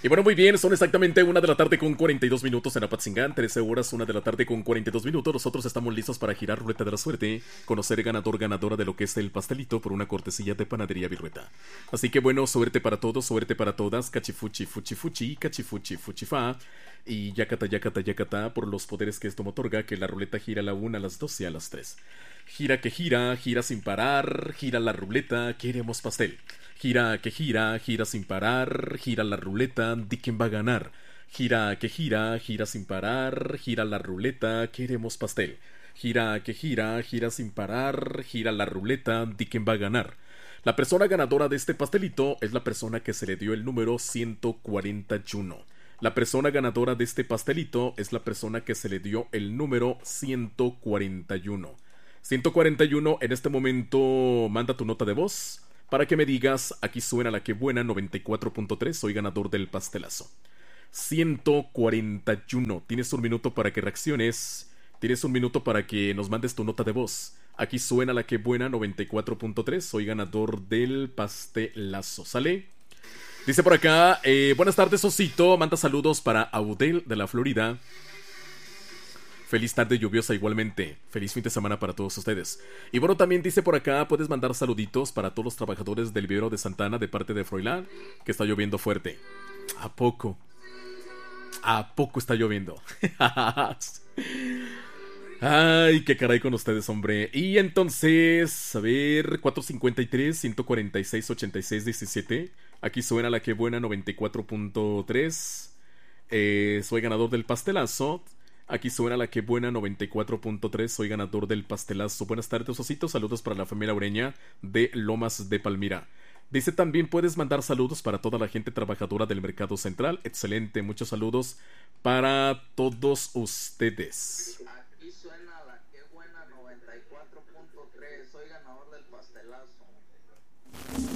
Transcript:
Y bueno, muy bien, son exactamente 1 de la tarde con 42 minutos en Apatzingán, 13 horas, 1 de la tarde con 42 minutos. Nosotros estamos listos para girar ruleta de la suerte, conocer ganador, ganadora de lo que es el pastelito por una cortesía de Panadería Virueta. Así que bueno, suerte para todos, suerte para todas, cachifuchi, fuchi, fuchi, cachifuchi, fuchi, fa. Y yacata, yacata, yacata, por los poderes que esto me otorga, que la ruleta gira a la 1, a las 12, a las 3. Gira que gira, gira sin parar, gira la ruleta, queremos pastel. Gira que gira, gira sin parar, gira la ruleta, di quién va a ganar. Gira que gira, gira sin parar, gira la ruleta, queremos pastel. Gira que gira, gira sin parar, gira la ruleta, di quién va a ganar. La persona ganadora de este pastelito es la persona que se le dio el número 141. La persona ganadora de este pastelito es la persona que se le dio el número 141. 141, en este momento manda tu nota de voz para que me digas, aquí suena la que buena 94.3, soy ganador del pastelazo. 141, tienes un minuto para que reacciones, tienes un minuto para que nos mandes tu nota de voz. Aquí suena la que buena 94.3, soy ganador del pastelazo, ¿sale? Dice por acá, buenas tardes Osito, manda saludos para Audel de la Florida. Feliz tarde lluviosa igualmente. Feliz fin de semana para todos ustedes. Y bueno, también dice por acá, puedes mandar saluditos para todos los trabajadores del vivero de Santana de parte de Froilán, que está lloviendo fuerte. ¿A poco? ¿A poco está lloviendo? Ay, qué caray con ustedes, hombre. Y entonces, a ver, 453, 146, 86, 17. Aquí suena la que buena 94.3. Soy ganador del pastelazo. Aquí suena la que buena 94.3, soy ganador del pastelazo. Buenas tardes, ositos, saludos para la familia Ureña de Lomas de Palmira. Dice también puedes mandar saludos para toda la gente trabajadora del Mercado Central. Excelente, muchos saludos para todos ustedes. Aquí suena la que buena 94.3, soy ganador del pastelazo.